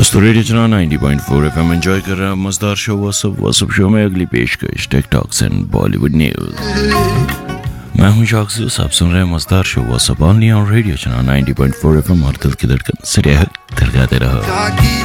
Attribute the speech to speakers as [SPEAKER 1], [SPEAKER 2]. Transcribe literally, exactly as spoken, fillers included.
[SPEAKER 1] दोस्तों रेडियो चना ninety point four FM enjoy कर रहा है मजेदार शो व्हाट्सअप व्हाट्सअप शो में अगली पेशकश tech talks and Bollywood news. मैं हूं शॉक्स, आप सुन रहे हैं मजेदार show WhatsApp only on radio चना नाइंटी पॉइंट फोर एफएम और दिल की धड़कन से धड़काते रहो।